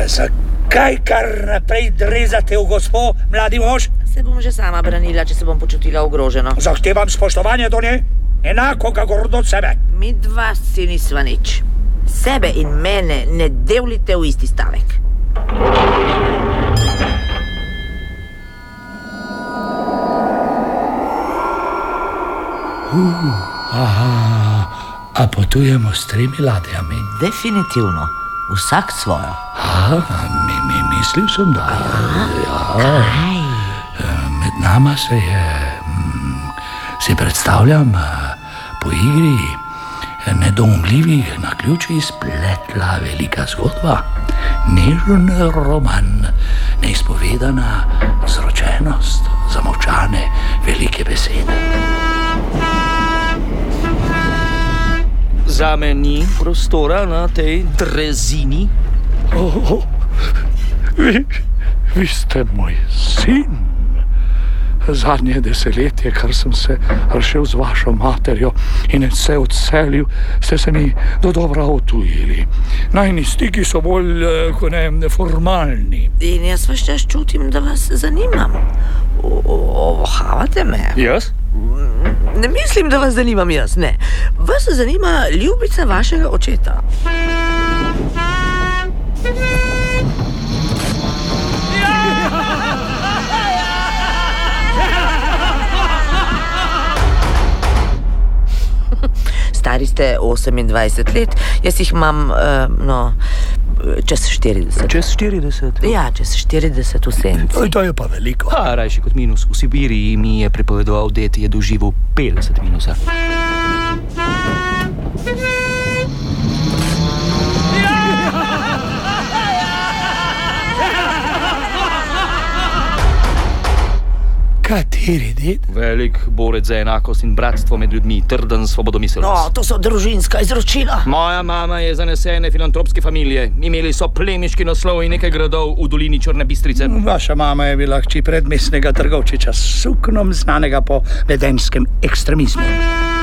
Zakaj kar naprej drezate v gospo, mladi mož? Se bom že sama branila, če se bom počutila ogroženo. Zahtevam spoštovanje do nje, enako kakor do sebe. Mi dva si nisva nič. Sebe in mene ne devlite v isti stavek. A potujemo s 3 ladjami? Definitivno. Vsak svojo. Mislil sem, da... Kaj? Med nama se je... Si predstavljam, po igri nedoumljivih naključij spletla velika zgodba. Nežen roman, neizpovedana zročenost, zamolčane velike besede. Zame ni prostora na tej drezini. Vi ste moj sin. Zadnje desetletje, kar sem se rešil z vašo materjo in se odselil, ste se mi dodobra otujili. Najni stiki so bolj formalni. In jaz vas čas čutim, da vas zanimam. Ovohavate me. Jaz? Ne mislim, da vas zanimam jaz, ne. Vas zanima ljubica vašega očeta. Stari ste 28 let, jaz jih imam, čez 40. Čez 40? Ja, čez 40 v senci. To je pa veliko. Rajši kot minus. V Sibiriji mi je pripovedoval, da je doživel 50 minusa. Kateri ded? Velik borec za enakost in bratstvo med ljudmi, trden svobodomiselec. No, to so družinska izročila. Moja mama je zanesene filantropske familije. Imeli so plemiški naslov in nekaj gradov v dolini Črne Bistrice. Vaša mama je bila hči predmestnega trgovčiča s suknom, znanega po vedenskem ekstremizmu.